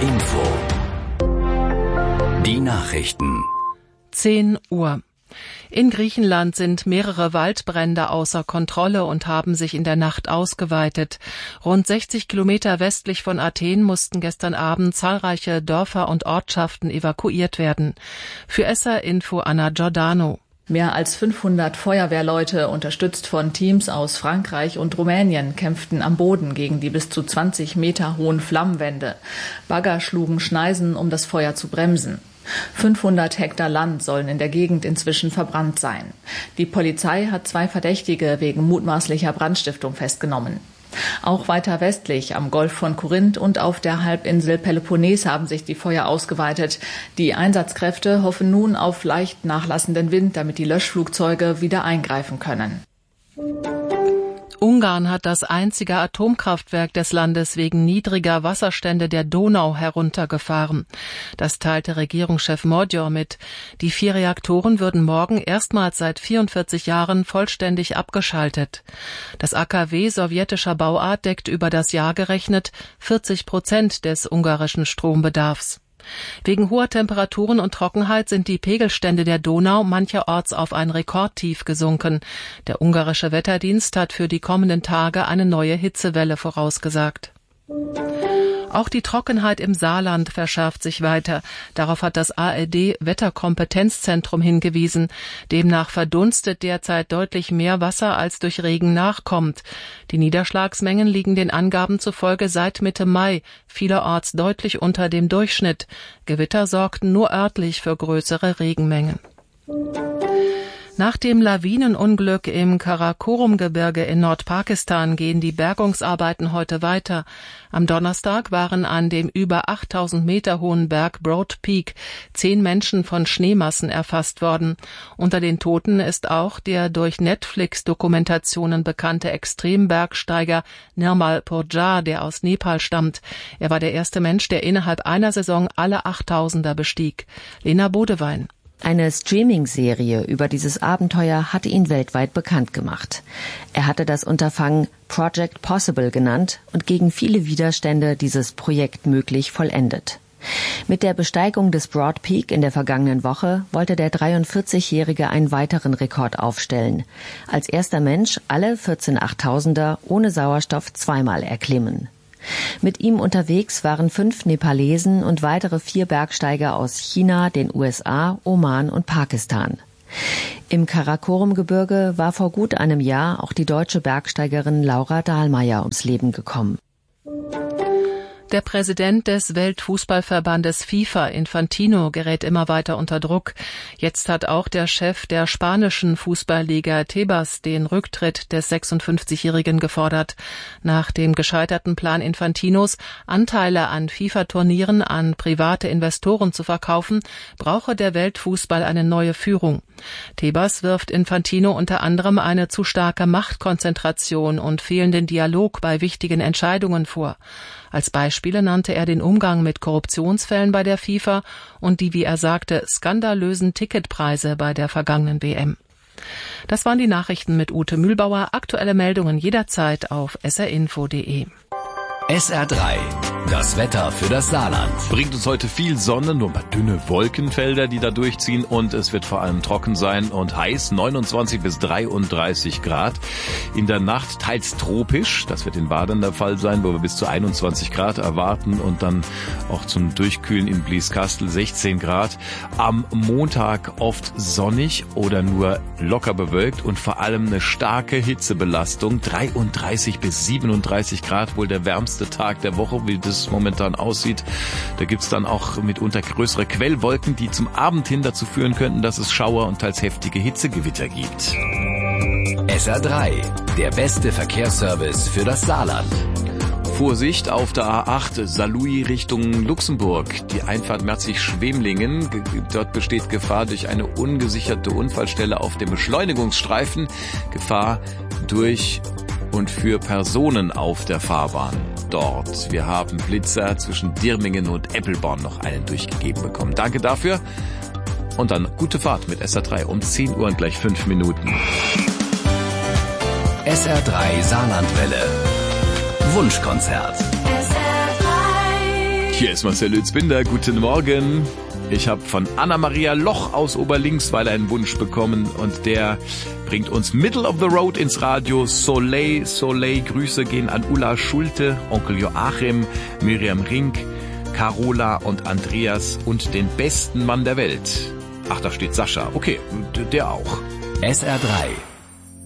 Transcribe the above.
Info. Die Nachrichten. 10 Uhr. In Griechenland sind mehrere Waldbrände außer Kontrolle und haben sich in der Nacht ausgeweitet. Rund 60 Kilometer westlich von Athen mussten gestern Abend zahlreiche Dörfer und Ortschaften evakuiert werden. Für SR Info Anna Giordano. Mehr als 500 Feuerwehrleute, unterstützt von Teams aus Frankreich und Rumänien, kämpften am Boden gegen die bis zu 20 Meter hohen Flammenwände. Bagger schlugen Schneisen, um das Feuer zu bremsen. 500 Hektar Land sollen in der Gegend inzwischen verbrannt sein. Die Polizei hat 2 Verdächtige wegen mutmaßlicher Brandstiftung festgenommen. Auch weiter westlich am Golf von Korinth und auf der Halbinsel Peloponnes haben sich die Feuer ausgeweitet. Die Einsatzkräfte hoffen nun auf leicht nachlassenden Wind, damit die Löschflugzeuge wieder eingreifen können. Ungarn hat das einzige Atomkraftwerk des Landes wegen niedriger Wasserstände der Donau heruntergefahren. Das teilte Regierungschef Magyar mit. Die 4 Reaktoren würden morgen erstmals seit 44 Jahren vollständig abgeschaltet. Das AKW sowjetischer Bauart deckt über das Jahr gerechnet 40% des ungarischen Strombedarfs. Wegen hoher Temperaturen und Trockenheit sind die Pegelstände der Donau mancherorts auf ein Rekordtief gesunken. Der ungarische Wetterdienst hat für die kommenden Tage eine neue Hitzewelle vorausgesagt. Auch die Trockenheit im Saarland verschärft sich weiter. Darauf hat das ARD-Wetterkompetenzzentrum hingewiesen. Demnach verdunstet derzeit deutlich mehr Wasser, als durch Regen nachkommt. Die Niederschlagsmengen liegen den Angaben zufolge seit Mitte Mai vielerorts deutlich unter dem Durchschnitt. Gewitter sorgten nur örtlich für größere Regenmengen. Nach dem Lawinenunglück im Karakorum-Gebirge in Nordpakistan gehen die Bergungsarbeiten heute weiter. Am Donnerstag waren an dem über 8000 Meter hohen Berg Broad Peak 10 Menschen von Schneemassen erfasst worden. Unter den Toten ist auch der durch Netflix-Dokumentationen bekannte Extrembergsteiger Nirmal Purjar, der aus Nepal stammt. Er war der erste Mensch, der innerhalb einer Saison alle 8000er bestieg. Lena Bodewein. Eine Streaming-Serie über dieses Abenteuer hatte ihn weltweit bekannt gemacht. Er hatte das Unterfangen Project Possible genannt und gegen viele Widerstände dieses Projekt möglich vollendet. Mit der Besteigung des Broad Peak in der vergangenen Woche wollte der 43-Jährige einen weiteren Rekord aufstellen. Als erster Mensch alle 14 8000er ohne Sauerstoff 2-mal erklimmen. Mit ihm unterwegs waren 5 Nepalesen und weitere 4 Bergsteiger aus China, den USA, Oman und Pakistan. Im Karakorum-Gebirge war vor gut einem Jahr auch die deutsche Bergsteigerin Laura Dahlmeier ums Leben gekommen. Der Präsident des Weltfußballverbandes FIFA, Infantino, gerät immer weiter unter Druck. Jetzt hat auch der Chef der spanischen Fußballliga Tebas den Rücktritt des 56-Jährigen gefordert. Nach dem gescheiterten Plan Infantinos, Anteile an FIFA-Turnieren an private Investoren zu verkaufen, brauche der Weltfußball eine neue Führung. Tebas wirft Infantino unter anderem eine zu starke Machtkonzentration und fehlenden Dialog bei wichtigen Entscheidungen vor. Als Beispiele nannte er den Umgang mit Korruptionsfällen bei der FIFA und die, wie er sagte, skandalösen Ticketpreise bei der vergangenen WM. Das waren die Nachrichten mit Ute Mühlbauer. Aktuelle Meldungen jederzeit auf srinfo.de. SR3, das Wetter für das Saarland. Bringt uns heute viel Sonne, nur ein paar dünne Wolkenfelder, die da durchziehen, und es wird vor allem trocken sein und heiß, 29 bis 33 Grad. In der Nacht teils tropisch, das wird in Baden der Fall sein, wo wir bis zu 21 Grad erwarten, und dann auch zum Durchkühlen in Blieskastel 16 Grad. Am Montag oft sonnig oder nur locker bewölkt und vor allem eine starke Hitzebelastung, 33 bis 37 Grad, wohl der wärmste Tag der Woche, wie das momentan aussieht. Da gibt's dann auch mitunter größere Quellwolken, die zum Abend hin dazu führen könnten, dass es Schauer und teils heftige Hitzegewitter gibt. SR3, der beste Verkehrsservice für das Saarland. Vorsicht auf der A8 Saarlouis Richtung Luxemburg. Die Einfahrt Merzig-Schwemlingen. Dort besteht Gefahr durch eine ungesicherte Unfallstelle auf dem Beschleunigungsstreifen. Gefahr durch und für Personen auf der Fahrbahn dort. Wir haben Blitzer zwischen Dirmingen und Eppelborn noch einen durchgegeben bekommen. Danke dafür. Und dann gute Fahrt mit SR3 um 10 Uhr und gleich 5 Minuten. SR3 Saarlandwelle. Wunschkonzert. Hier ist Marcel Lützbinder, guten Morgen. Ich habe von Anna-Maria Loch aus Oberlinksweiler einen Wunsch bekommen und der bringt uns Middle of the Road ins Radio. Soleil, Soleil, Grüße gehen an Ulla Schulte, Onkel Joachim, Miriam Rink, Carola und Andreas und den besten Mann der Welt. Ach, da steht Sascha. Okay, der auch. SR3